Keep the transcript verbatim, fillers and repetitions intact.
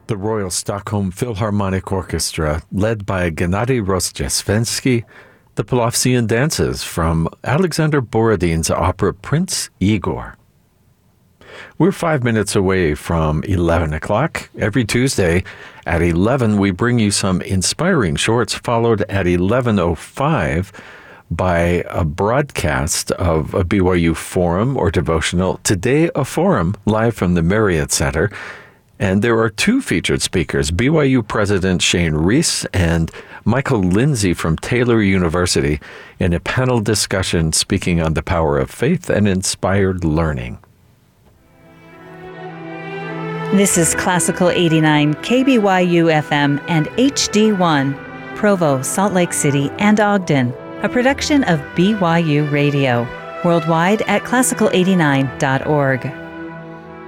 The Royal Stockholm Philharmonic Orchestra, led by Gennady Rozhdestvensky, the Plovsian Dances from Alexander Borodin's opera Prince Igor. We're five minutes away from eleven o'clock. Every Tuesday at eleven, we bring you some inspiring shorts, followed at eleven oh five by a broadcast of a B Y U forum or devotional. Today, a forum live from the Marriott Center. And there are two featured speakers, B Y U President Shane Reese and Michael Lindsay from Taylor University, in a panel discussion speaking on the power of faith and inspired learning. This is Classical eighty-nine, K B Y U F M and H D one, Provo, Salt Lake City, and Ogden, a production of B Y U Radio, worldwide at classical eighty-nine dot org.